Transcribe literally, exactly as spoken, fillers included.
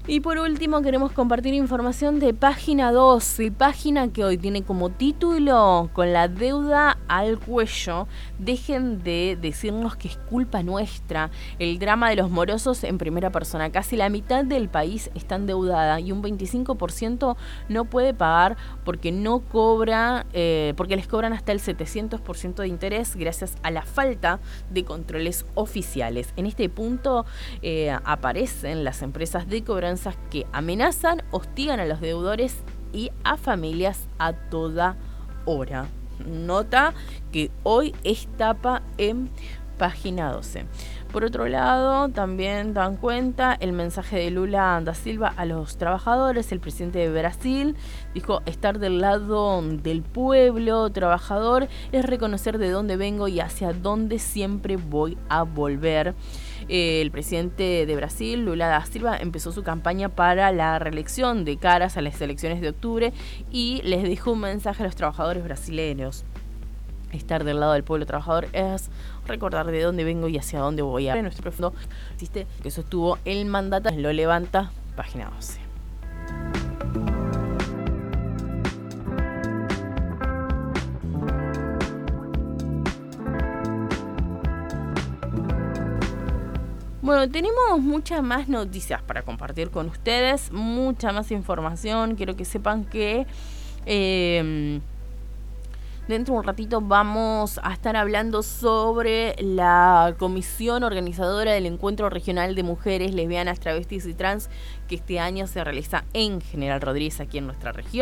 Y por último queremos compartir información de Página doce, página que hoy tiene como título: con la deuda al cuello, dejen de decirnos que es culpa nuestra. El drama de los morosos en primera persona. Casi la mitad del país está endeudada y un veinticinco por ciento no puede pagar porque no cobra, eh, porque les cobran hasta el setecientos por ciento de interés gracias a la falta de controles oficiales. En este punto eh, aparecen las empresas de cobranza que amenazan, hostigan a los deudores y a familias a toda hora. Nota que hoy es tapa en Página doce. Por otro lado, también dan cuenta el mensaje de Lula da Silva a los trabajadores. El presidente de Brasil dijo: estar del lado del pueblo trabajador es reconocer de dónde vengo y hacia dónde siempre voy a volver. Eh, el presidente de Brasil, Lula da Silva, empezó su campaña para la reelección de caras a las elecciones de octubre y les dejó un mensaje a los trabajadores brasileños. Estar del lado del pueblo trabajador es recordar de dónde vengo y hacia dónde voy a. Nuestro profundo existe que eso estuvo el mandato, lo levanta Página doce. Bueno, tenemos muchas más noticias para compartir con ustedes, mucha más información. Quiero que sepan que eh, dentro de un ratito vamos a estar hablando sobre la comisión organizadora del Encuentro Regional de Mujeres Lesbianas, Travestis y Trans, que este año se realiza en General Rodríguez, aquí en nuestra región.